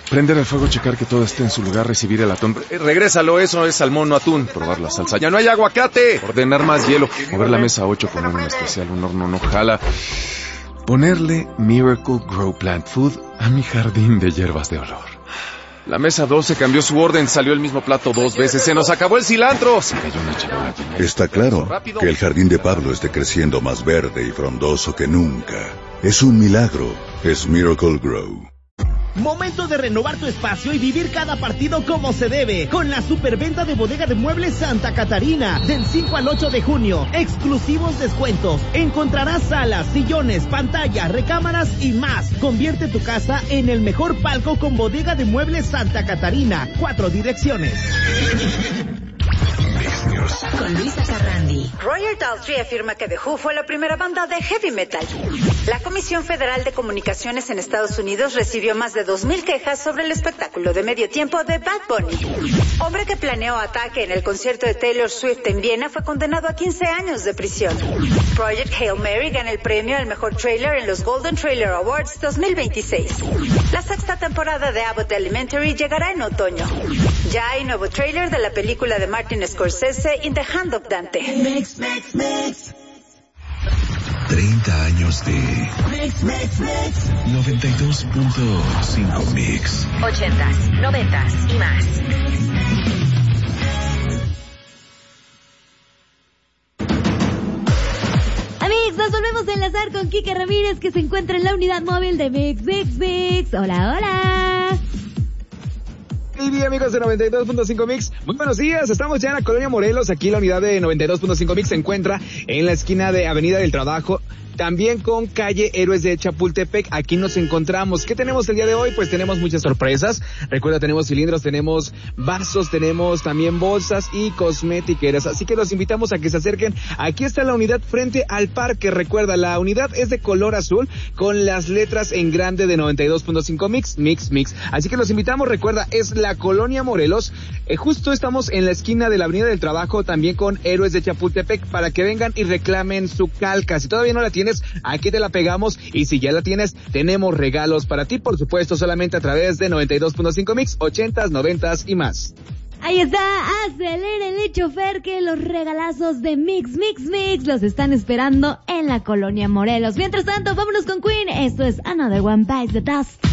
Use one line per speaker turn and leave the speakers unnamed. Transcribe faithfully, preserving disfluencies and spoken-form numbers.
Prender el fuego, checar que todo esté en su lugar, recibir el atún. Eh, regrésalo, eso es salmón, no atún. Probar la salsa. ¡Ya no hay aguacate! Ordenar más hielo. Mover la mesa ocho con un especial, un horno no jala. Ponerle Miracle Grow Plant Food a mi jardín de hierbas de olor. La mesa doce cambió su orden, salió el mismo plato dos veces. ¡Se nos acabó el cilantro! Se cayó una charola.
Está claro que el jardín de Pablo esté creciendo más verde y frondoso que nunca. Es un milagro. Es Miracle Grow.
Momento de renovar tu espacio y vivir cada partido como se debe. Con la superventa de Bodega de Muebles Santa Catarina. Del cinco al ocho de junio. Exclusivos descuentos. Encontrarás salas, sillones, pantallas, recámaras y más. Convierte tu casa en el mejor palco con Bodega de Muebles Santa Catarina. Cuatro direcciones.
Con Luisa Carrandi.
Roger Daltrey afirma que The Who fue la primera banda de heavy metal. La Comisión Federal de Comunicaciones en Estados Unidos recibió más de dos mil quejas sobre el espectáculo de medio tiempo de Bad Bunny. Hombre que planeó ataque en el concierto de Taylor Swift en Viena fue condenado a quince años de prisión. Project Hail Mary gana el premio al mejor trailer en los Golden Trailer Awards dos mil veintiséis. La sexta temporada de Abbott Elementary llegará en otoño. Ya hay nuevo trailer de la película de Martin Scorsese, In the Hand of Dante.
Mix, mix, mix.
treinta años de Mix, Mix, Mix. noventa y dos punto cinco Mix.
ochentas, noventas y más.
Amigos, nos volvemos a enlazar con Kike Ramírez, que se encuentra en la unidad móvil de Mix, Mix, Mix. Hola, hola.
Y bien, amigos de noventa y dos punto cinco Mix, muy buenos días, estamos ya en la Colonia Morelos. Aquí la unidad de noventa y dos punto cinco Mix se encuentra en la esquina de Avenida del Trabajo, también con calle Héroes de Chapultepec. Aquí nos encontramos. ¿Qué tenemos el día de hoy? Pues tenemos muchas sorpresas. Recuerda, tenemos cilindros, tenemos vasos, tenemos también bolsas y cosmetiqueras. Así que los invitamos a que se acerquen. Aquí está la unidad frente al parque. Recuerda, la unidad es de color azul con las letras en grande de noventa y dos punto cinco Mix, Mix, Mix. Así que los invitamos. Recuerda, es la Colonia Morelos. Eh, justo estamos en la esquina de la Avenida del Trabajo, también con Héroes de Chapultepec, para que vengan y reclamen su calca. Si todavía no la tienes, aquí te la pegamos, y si ya la tienes, tenemos regalos para ti, por supuesto, solamente a través de noventa y dos punto cinco Mix, ochentas, noventas y más.
Ahí está, acelérele, chofer, que los regalazos de Mix, Mix, Mix los están esperando en la Colonia Morelos. Mientras tanto, vámonos con Queen. Esto es Another One Bites the Dust.